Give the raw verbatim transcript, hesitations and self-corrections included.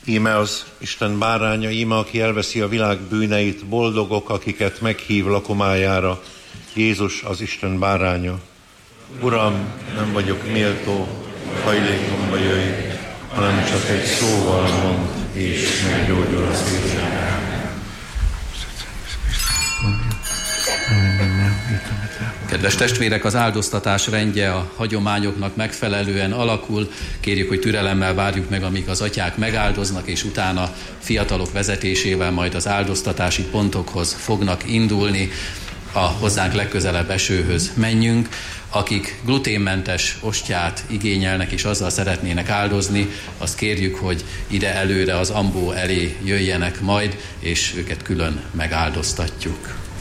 Íme az Isten báránya, íme, aki elveszi a világ bűneit, boldogok, akiket meghív lakomájára. Jézus az Isten báránya. Uram, nem vagyok méltó, hajlékomba jöjj, hanem csak egy szóval mondd, és meggyógyul az életem. Kedves testvérek, az áldoztatás rendje a hagyományoknak megfelelően alakul. Kérjük, hogy türelemmel várjuk meg, amíg az atyák megáldoznak, és utána fiatalok vezetésével majd az áldoztatási pontokhoz fognak indulni. A hozzánk legközelebb esőhöz menjünk. Akik gluténmentes ostját igényelnek és azzal szeretnének áldozni, azt kérjük, hogy ide előre az ambó elé jöjjenek majd, és őket külön megáldoztatjuk.